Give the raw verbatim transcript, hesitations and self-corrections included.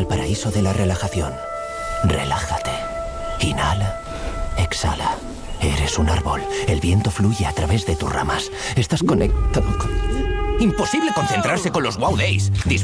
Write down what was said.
al paraíso de la relajación. Relájate. Inhala. Exhala. Eres un árbol. El viento fluye a través de tus ramas. Estás conectado con... Imposible concentrarse con los Wow Days.